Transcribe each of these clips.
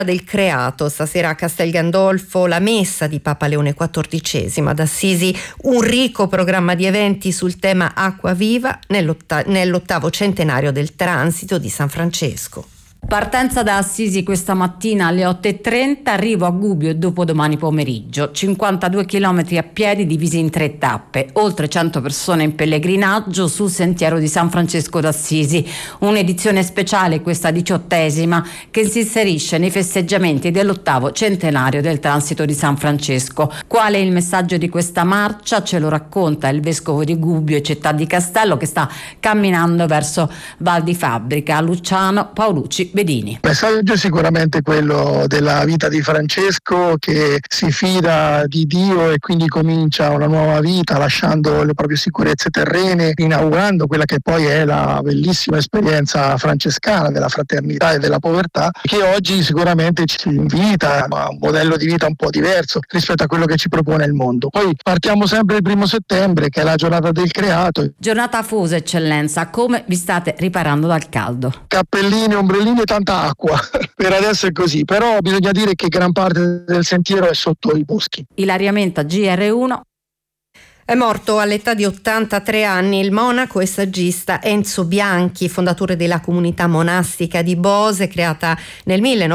del Creato. Stasera a Castel Gandolfo la messa di Papa Leone XIV. Ad Assisi un ricco programma di eventi sul tema acqua viva nell'8° centenario del transito di San Francesco. Partenza da Assisi questa mattina alle 8:30, arrivo a Gubbio dopodomani pomeriggio. 52 chilometri a piedi divisi in 3 tappe, oltre 100 persone in pellegrinaggio sul sentiero di San Francesco d'Assisi. Un'edizione speciale, questa 18ª, che si inserisce nei festeggiamenti dell'8° centenario del transito di San Francesco. Qual è il messaggio di questa marcia? Ce lo racconta il vescovo di Gubbio e Città di Castello, che sta camminando verso Val di Fabbrica. Luciano Paolucci Bedini. Il messaggio è sicuramente quello della vita di Francesco, che si fida di Dio e quindi comincia una nuova vita lasciando le proprie sicurezze terrene, inaugurando quella che poi è la bellissima esperienza francescana della fraternità e della povertà, che oggi sicuramente ci invita a un modello di vita un po' diverso rispetto a quello che ci propone il mondo. Poi partiamo sempre il 1° settembre, che è la giornata del Creato. Giornata afosa, eccellenza, come vi state riparando dal caldo? Cappellini, ombrellini e tanta acqua. Per adesso è così, però bisogna dire che gran parte del sentiero è sotto i boschi. Ilaria Menta, GR1. È morto all'età di 83 anni il monaco e saggista Enzo Bianchi, fondatore della comunità monastica di Bose, creata nel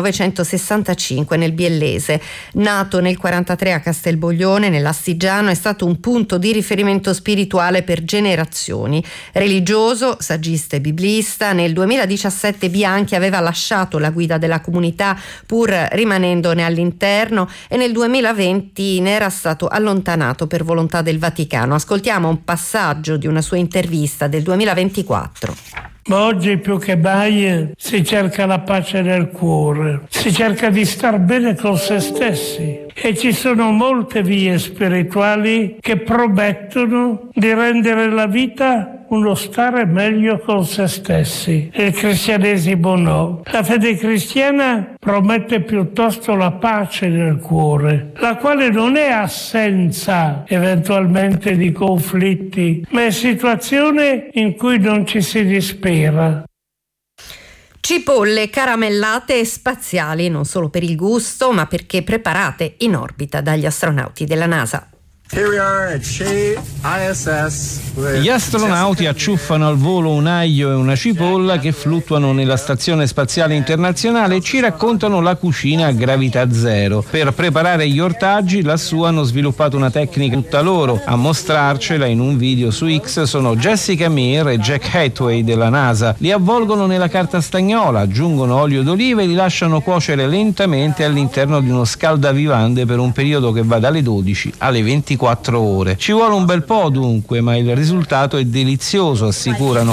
1965 nel Biellese. Nato nel 1943 a Castelboglione, nell'Astigiano, è stato un punto di riferimento spirituale per generazioni. Religioso, saggista e biblista, nel 2017 Bianchi aveva lasciato la guida della comunità pur rimanendone all'interno e nel 2020 ne era stato allontanato per volontà del Vaticano. Ascoltiamo un passaggio di una sua intervista del 2024. Ma oggi più che mai si cerca la pace nel cuore, si cerca di star bene con se stessi e ci sono molte vie spirituali che promettono di rendere la vita uno stare meglio con se stessi. Il cristianesimo no. La fede cristiana promette piuttosto la pace nel cuore, la quale non è assenza eventualmente di conflitti, ma è situazione in cui non ci si dispera. Cipolle caramellate e spaziali, non solo per il gusto, ma perché preparate in orbita dagli astronauti della NASA. Gli astronauti acciuffano al volo un aglio e una cipolla che fluttuano nella Stazione Spaziale Internazionale e ci raccontano la cucina a gravità zero. Per preparare gli ortaggi lassù hanno sviluppato una tecnica tutta loro. A mostrarcela in un video su X sono Jessica Meir e Jack Hathaway della NASA. Li avvolgono nella carta stagnola, aggiungono olio d'oliva e li lasciano cuocere lentamente all'interno di uno scaldavivande per un periodo che va dalle 12 alle 24 ore. Ci vuole un bel po' dunque, ma il risultato è delizioso, assicurano.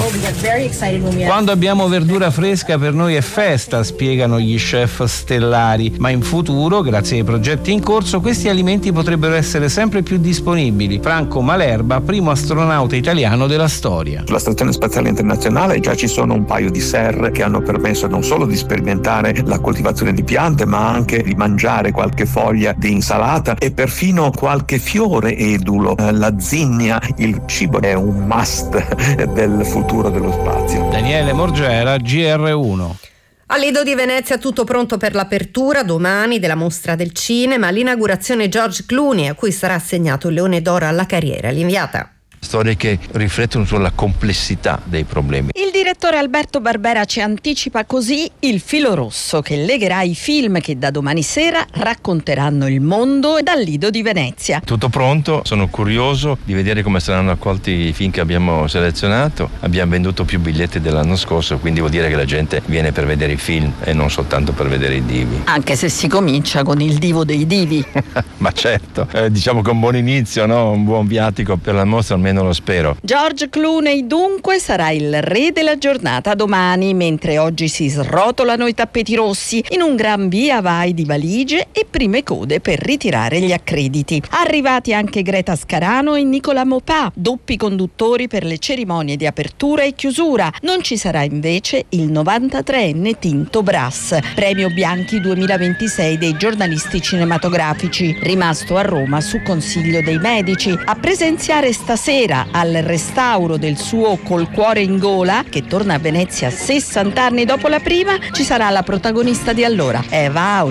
Quando abbiamo verdura fresca per noi è festa, spiegano gli chef stellari, ma in futuro, grazie ai progetti in corso, questi alimenti potrebbero essere sempre più disponibili. Franco Malerba, primo astronauta italiano della storia. Sulla Stazione Spaziale Internazionale già ci sono un paio di serre che hanno permesso non solo di sperimentare la coltivazione di piante, ma anche di mangiare qualche foglia di insalata e perfino qualche fiore edulo, la zinnia. Il cibo è un must del futuro dello spazio. Daniele Morgera, GR1. A Lido di Venezia tutto pronto per l'apertura domani della mostra del cinema, l'inaugurazione George Clooney, a cui sarà assegnato il Leone d'Oro alla carriera. L'inviata. Storie che riflettono sulla complessità dei problemi. Il direttore Alberto Barbera ci anticipa così il filo rosso che legherà i film che da domani sera racconteranno il mondo dal Lido di Venezia. Tutto pronto, sono curioso di vedere come saranno accolti i film che abbiamo selezionato. Abbiamo venduto più biglietti dell'anno scorso, quindi vuol dire che la gente viene per vedere i film e non soltanto per vedere i divi. Anche se si comincia con il divo dei divi. Ma certo, diciamo che un buon inizio, no? Un buon viatico per la mostra, almeno lo spero. George Clooney dunque sarà il re della giornata domani, mentre oggi si srotolano i tappeti rossi in un gran via vai di valigie e prime code per ritirare gli accrediti. Arrivati anche Greta Scarano e Nicola Mopà, doppi conduttori per le cerimonie di apertura e chiusura. Non ci sarà invece il 93enne Tinto Brass, premio Bianchi 2026 dei giornalisti cinematografici, rimasto a Roma su consiglio dei medici. A presenziare stasera al restauro del suo Col cuore in gola, che torna a Venezia 60 anni dopo la prima, ci sarà la protagonista di allora, Eva Aul.